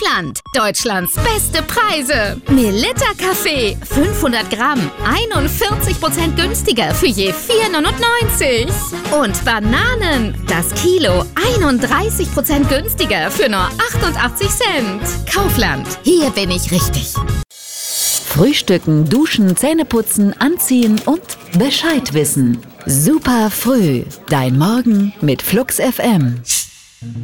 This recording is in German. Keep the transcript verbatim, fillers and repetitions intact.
Kaufland. Deutschlands beste Preise. Melitta Kaffee. fünfhundert Gramm. einundvierzig Prozent günstiger für je vier neunundneunzig. Und Bananen. Das Kilo einunddreißig Prozent günstiger für nur achtundachtzig Cent. Kaufland. Hier bin ich richtig. Frühstücken, duschen, Zähneputzen, anziehen und Bescheid wissen. Super früh. Dein Morgen mit Flux F M.